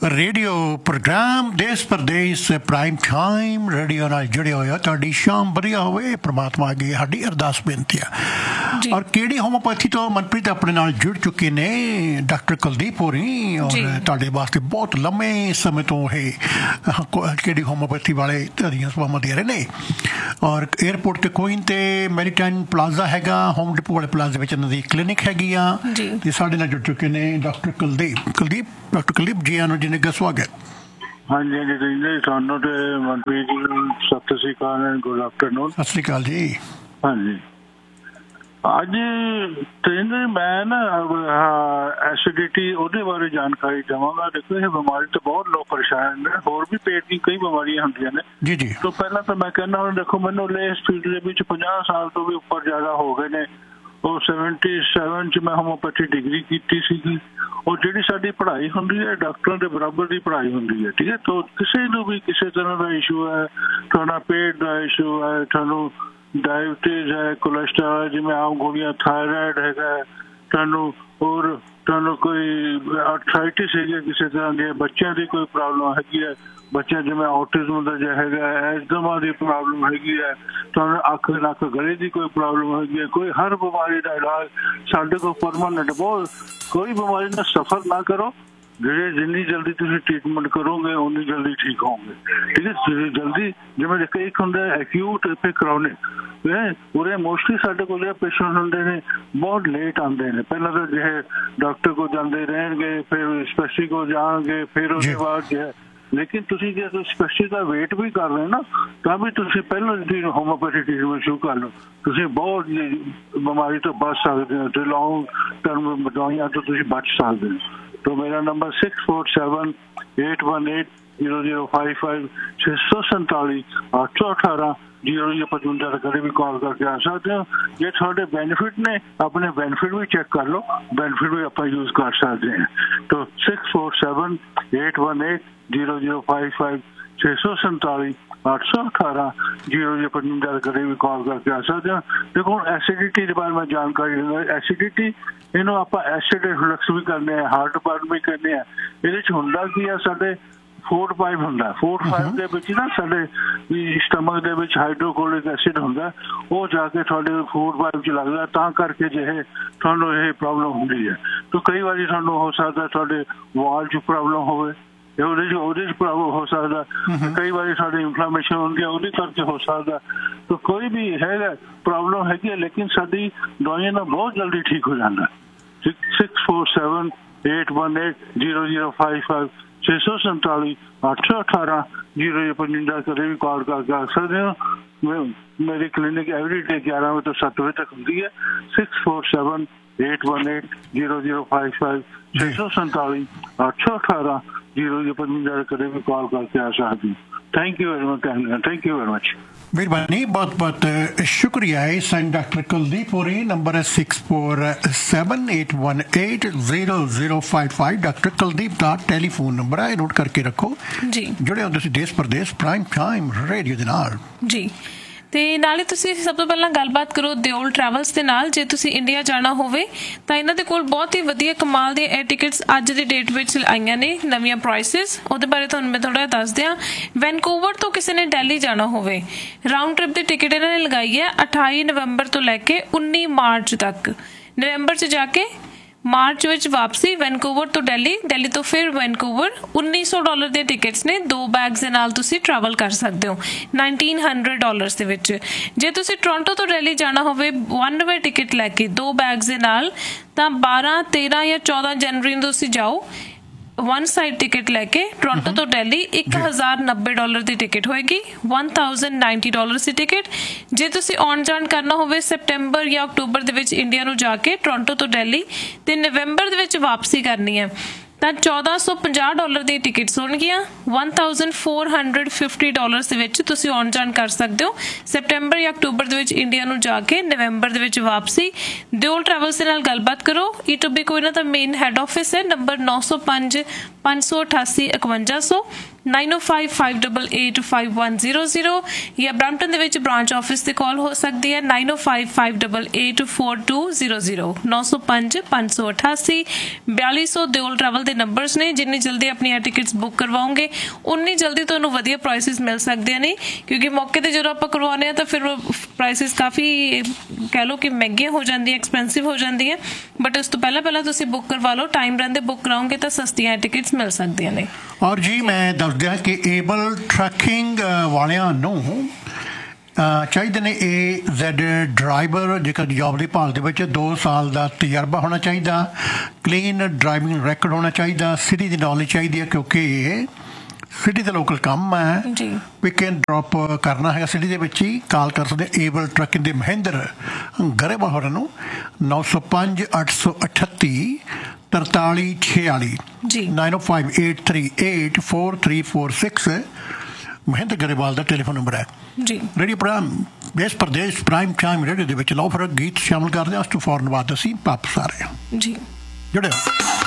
Radio programme देश परदेश prime time radio नाल जुड़े होए तुहाडी शाम वधिया होवे परमात्मा अगे साडी अरदास बेनती है। और केड़ी होम्योपैथी तो मनप्रीत अपने नाल जुड़ चुके ने डॉक्टर कुलदीप होरी और तुहाडे वास्ते बहुत लंबे समय तो है केड़ी होम्योपैथी वाले तदियां सवामां दे रहे ने। और एयरपोर्ट ते कोइन ते मैरीटाइम प्लाजा हैगा, होम डिपो वाले प्लाजे विच इन्हां दी क्लिनिक हैगी आ ते साडे नाल जुड़ चुके ने डॉक्टर डॉक्टर कुलदीप जी आनो जी ने स्वागत। हाँ जी जी थानू ते मनप्रीत जी सत श्री अकाल एंड गुड आफ्टरनून। सत श्री अकाल जी। हाँ जी अज तेंद्र मैं ना एसिडिटी ਉਹਦੇ ਬਾਰੇ ਜਾਣਕਾਰੀ ਦੇਵਾਂਗਾ। देखो ये बीमारी तो बहुत लोग परेशान है, और भी पेट की कई बीमारियां होंदियां ने जी जी। तो पहला तो मैं कहना हूं देखो मैंने इस फील्ड ਦੇ ਵਿੱਚ 50 ਸਾਲ ਤੋਂ ਵੀ ਉੱਪਰ ਜ਼ਿਆਦਾ ਹੋ ਗਏ ਨੇ। और 77 ਚ मैं होम्योपैथी डिग्री की सी और ਜਿਹੜੀ ਸਾਡੀ ਪੜ੍ਹਾਈ ਹੁੰਦੀ ਹੈ ਡਾਕਟਰਾਂ ਦੇ ਬਰਾਬਰ ਦੀ ਪੜ੍ਹਾਈ ਹੁੰਦੀ ਹੈ। ਠੀਕ ਹੈ तो ਕਿਸੇ ਨੂੰ ਵੀ ਕਿਸੇ ਤਰ੍ਹਾਂ ਦਾ ਇਸ਼ੂ ਹੈ, ਤੁਹਾਡਾ ਪੇਟ ਦਾ ਇਸ਼ੂ ਹੈ, ਤੁਹਾਨੂੰ डायबिटीज है, कोलेस्ट्रॉल जिमें आम गोलियां, थायराइड है, ਤੁਹਾਨੂੰ और ਤੁਹਾਨੂੰ कोई आर्थराइटिस है किसी तरह की, बच्चों की कोई प्रॉब्लम हैगी है, बच्चे जिमें ऑटिज्म का जो है एजमा की प्रॉब्लम हैगी है, ਤੁਹਾਨੂੰ अख नक गले की कोई प्रॉब्लम हैगी है, कोई हर बीमारी का इलाज साडे को परमानेंट। बहुत कोई बीमारी का सफर ना करो, जिन्नी जल्दी तुम ट्रीटमेंट करोगे उन्नी जल्दी ठीक होंगे। ठीक है जल्दी जिमें देखो एक होंगे एक्यूट फिर क्रॉनिक पूरे मोस्टली साढ़े को पेशेंट होंगे ने बहुत लेट आते हैं। पहले तो जो है डॉक्टर को जाते रहेंगे, फिर स्पेशलिस्ट को जाएंगे, फिर उसके बाद जो है लेकिन तुसी जो स्पेशलिस्ट का वेट भी कर रहे हैं ना तो भी तुसी पहले होम्योपैथी ट्रीटमेंट शुरू कर लो, तुसी बहुत बीमारी तो बच सकते हो, तो लॉन्ग टर्म दवाइयां तो तुसी बच सकते हो। तो मेरा नंबर 6478180055 647 818 0055 कभी भी कॉल करके आ सकते हो। जे थोड़े बेनिफिट ने अपने बेनिफिट भी चेक कर लो, बेनिफिट भी आप यूज कर सकते हैं। तो 6478180055 647 818 0055 कभी भी कॉल करके आ सकते हो। देखो एसिडिटी के बारे में जानकारी दूंगा। एसिडिटी इन्हों आप एसिड रिफ्लक्स भी करने हैं, हार्ट बर्न भी करने हैं। ये होंदा की है साडे फूड पाइप होंदा, फूड पाइप दे विच ना साडे स्टमक दे विच हाइड्रोक्लोरिक एसिड होंदा, वो जाके थोड़े फूड पाइप च लगदा, तां करके जो है थानू ये प्रॉब्लम होंदी है। तो कई बार थानू हो सकदा थोड़े वाल च प्रॉब्लम होवे, प्रॉब्लम हो सकता, कई बार साड़ी इन्फ्लामेशन होंगी है करके हो सकता। तो कोई भी है प्रॉब्लम हैगी, लेकिन साड़ी दवाइयां ना बहुत जल्दी ठीक हो जाता है। 6478180055 647 818 0055 कभी भी कॉल करके आ सकते हो। मेरी क्लिनिक एवरी डे 11 बजे तो 7 बजे तक होती है। 6478180055 647 818 0055 कभी भी कॉल करके आ सकती। Thank you very much, thank you very much. मेहरबानी, बहुत बहुत शुक्रिया। सन डॉक्टर कुलदीप होरी, नंबर है 6478180055 डॉक्टर कुलदीप का टेलीफोन नंबर है, नोट करके रखो जी। जुड़े हो तुसीं देश प्रदेश प्राइम टाइम रेडियो दे नाल जी। ਤੇ ਨਾਲੇ ਤੁਸੀਂ ਸਭ ਤੋਂ ਪਹਿਲਾਂ ਗੱਲਬਾਤ ਕਰੋ ਦਿਓਲ ਟਰੈਵਲਸ ਦੇ ਨਾਲ। ਜੇ ਤੁਸੀਂ ਇੰਡੀਆ ਜਾਣਾ ਹੋਵੇ ਤਾਂ ਇਹਨਾਂ ਦੇ ਕੋਲ ਬਹੁਤ ਹੀ ਵਧੀਆ ਕਮਾਲ ਦੀਆਂ 에ਅਰ ਟਿਕਟਸ ਅੱਜ ਦੀ ਡੇਟ ਵਿੱਚ ਆਈਆਂ ਨੇ, ਨਵੀਆਂ ਪ੍ਰਾਈਸਿਸ। ਉਹਦੇ ਬਾਰੇ ਤੁਹਾਨੂੰ ਮੈਂ ਥੋੜ੍ਹਾ ਦੱਸ ਦਿਆਂ। ਵੈਨਕੂਵਰ ਤੋਂ ਕਿਸੇ ਨੇ ਦਿੱਲੀ ਜਾਣਾ ਹੋਵੇ, ਰਾਊਂਡ ਟ੍ਰਿਪ ਦੀ ਟਿਕਟ ਇਹਨਾਂ ਨੇ ਲਗਾਈ ਹੈ 28 ਨਵੰਬਰ ਤੋਂ ਲੈ ਕੇ 19 ਮਾਰਚ ਤੱਕ। ਨਵੰਬਰ 'ਚ ਜਾ ਕੇ ਮਾਰਚ ਵਿੱਚ ਵਾਪਸੀ, ਵੈਨਕੂਵਰ ਤੋਂ ਦਿੱਲੀ, ਦਿੱਲੀ ਤੋਂ ਫਿਰ ਵੈਨਕੂਵਰ। $1900 ਦੀਆਂ ਟਿਕਟਸ ਨੇ, 2 ਬੈਗਸ ਦੇ ਨਾਲ ਤੁਸੀਂ ਟਰੈਵਲ ਕਰ ਸਕਦੇ ਹੋ $1900 ਦੇ ਵਿੱਚ। ਜੇ ਤੁਸੀਂ ਟੋਰਾਂਟੋ ਤੋਂ ਦਿੱਲੀ ਜਾਣਾ ਹੋਵੇ 1 ਵੇ ਟਿਕਟ ਲੈ ਕੇ 2 ਬੈਗਸ ਦੇ ਨਾਲ ਤਾਂ 12, 13 ਜਾਂ 14 ਜਨਵਰੀ ਨੂੰ ਤੁਸੀਂ ਜਾਓ। 1 ਸਾਈਡ ਟਿਕਟ ਲੈ ਕੇ ਟੋਰਾਂਟੋ ਤੋਂ ਦਿੱਲੀ $1090 ਦੀ ਟਿਕਟ ਹੋਏਗੀ, $1090 ਦੀ ਟਿਕਟ। ਜੇ ਤੁਸੀਂ ਆਉਣ ਜਾਣ ਕਰਨਾ ਹੋਵੇ ਸੈਪਟੈਂਬਰ ਜਾਂ ਅਕਤੂਬਰ ਦੇ ਵਿੱਚ ਇੰਡੀਆ ਨੂੰ ਜਾ ਕੇ ਟੋਰਾਂਟੋ ਤੋਂ ਦਿੱਲੀ ਤੇ ਨਵੰਬਰ ਦੇ ਵਿੱਚ ਵਾਪਸੀ ਕਰਨੀ ਹੈ ਤਾਂ $1450 ਦੀ ਟਿਕਟਸ ਹੋਣਗੀਆਂ, $1450 ਦੇ ਵਿੱਚ ਤੁਸੀਂ ਆਉਣ ਜਾਣ ਕਰ ਸਕਦੇ ਹੋ ਸੈਪਟੈਂਬਰ ਜਾਂ ਅਕਤੂਬਰ ਦੇ ਵਿੱਚ ਇੰਡੀਆ ਨੂੰ ਜਾ ਕੇ ਨਵੰਬਰ ਦੇ ਵਿੱਚ ਵਾਪਸੀ। ਦਿਓਲ ਟਰੈਵਲਸ ਦੇ ਨਾਲ ਗੱਲਬਾਤ ਕਰੋ। ਈਟੋਬੀਕੋ ਇਹਨਾਂ ਦਾ ਮੇਨ ਹੈਡ ਆਫਿਸ ਹੈ, ਨੰਬਰ 905 588 5100 9055885100 ਜਾਂ ਬ੍ਰੈਂਪਟਨ ਦੇ ਵਿੱਚ ਬ੍ਰਾਂਚ ਆਫਿਸ ਤੇ ਕਾਲ ਹੋ ਸਕਦੀ ਹੈ 9055884200 905-588 4200 ਦਿਓਲ ਟਰੈਵਲ ਦੇ ਨੰਬਰਸ ਨੇ। ਜਿੰਨੀ ਜਲਦੀ ਆਪਣੀਆਂ ਟਿਕਟਸ ਬੁੱਕ ਕਰਵਾਓਗੇ ਉਨੀ ਜਲਦੀ ਤੁਹਾਨੂੰ ਵਧੀਆ ਪ੍ਰਾਈਸਿਸ ਮਿਲ ਸਕਦੇ ਨੇ, ਕਿਉਂਕਿ ਮੌਕੇ ਤੇ ਜਦੋਂ ਆਪਾਂ ਕਰਵਾਉਂਦੇ ਹਾਂ ਤਾਂ ਫਿਰ ਪ੍ਰਾਈਸਿਸ ਕਾਫੀ ਕਹਿ ਲਓ ਕਿ ਮਹਿੰਗੀਆਂ ਹੋ ਜਾਂਦੀਆਂ, ਐਕਸਪੈਂਸਿਵ ਹੋ ਜਾਂਦੀਆਂ, ਬਟ ਉਸ ਤੋਂ ਪਹਿਲਾਂ ਤੁਸੀਂ ਬੁੱਕ ਕਰਵਾ ਲਓ। ਟਾਈਮ ਰਹਿੰਦੇ ਬੁੱਕ ਕਰਾਓਗੇ ਤਾਂ ਸਸਤੀਆਂ ਟਿਕਟਸ ਮਿਲ ਸਕਦੀਆਂ ਨੇ। ਔਰ ਜੀ ਮੈਂ ਦੱਸ ਦਿਆਂ ਕਿ ਏਬਲ ਟਰੱਕਿੰਗ ਵਾਲਿਆਂ ਨੂੰ ਚਾਹੀਦੇ ਨੇ AZ ਡਰਾਈਵਰ, ਜੇਕਰ ਜੋਬ ਦੀ ਭਾਲ ਦੇ ਵਿੱਚ 2 ਸਾਲ ਦਾ ਤਜਰਬਾ ਹੋਣਾ ਚਾਹੀਦਾ, ਕਲੀਨ ਡਰਾਈਵਿੰਗ ਰੈਕਡ ਹੋਣਾ ਚਾਹੀਦਾ, ਸਿਟੀ ਦੀ ਨੌਲੇਜ ਚਾਹੀਦੀ ਹੈ ਕਿਉਂਕਿ ਇਹ ਸਿਟੀ ਦਾ ਲੋਕਲ ਕੰਮ ਹੈ। ਪਿਕ ਐਂਡ ਡਰੋਪ ਕਰਨਾ ਹੈਗਾ ਸਿਟੀ ਦੇ ਵਿੱਚ ਹੀ। ਕਾਲ ਕਰ ਸਕਦੇ ਏਬਲ ਟਰੱਕਿੰਗ ਦੇ ਮਹਿੰਦਰ ਗਰੇਵਾਲ ਹੋਰਾਂ ਨੂੰ 905-838-4346 9058384346 ਮਹਿੰਦਰ ਗਰੇਵਾਲ ਦਾ ਟੈਲੀਫੋਨ ਨੰਬਰ ਹੈ ਜੀ। ਰੇਡੀਓ ਪ੍ਰੋਗਰਾਮ ਦੇਸ਼ ਪ੍ਰਦੇਸ਼ ਪ੍ਰਾਈਮ ਟਾਈਮ ਰੇਡੀਓ ਦੇ ਵਿੱਚ ਲਓ ਫਿਰ ਗੀਤ ਸ਼ਾਮਲ ਕਰਦੇ ਹਾਂ। ਉਸ ਤੋਂ ਫੌਰਨ ਬਾਅਦ ਅਸੀਂ ਵਾਪਸ ਆ ਰਹੇ ਹਾਂ ਜੀ। ਜੁੜਿਓ।